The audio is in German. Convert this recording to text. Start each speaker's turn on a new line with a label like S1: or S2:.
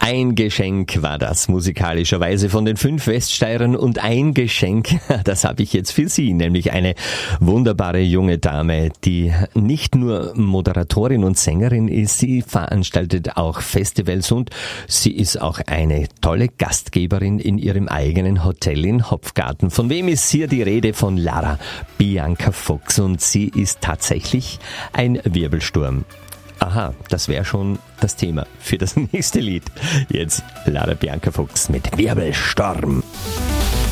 S1: Ein Geschenk war das musikalischerweise von den 5 Weststeirern und ein Geschenk, das habe ich jetzt für Sie, nämlich eine wunderbare junge Dame, die nicht nur Moderatorin und Sängerin ist, sie veranstaltet auch Festivals und sie ist auch eine tolle Gastgeberin in ihrem eigenen Hotel in Hopfgarten. Von wem ist hier die Rede? Von Lara Bianca Fuchs und sie ist tatsächlich ein Wirbelsturm. Aha, das wäre schon das Thema für das nächste Lied. Jetzt Lara Bianca Fuchs mit Wirbelsturm.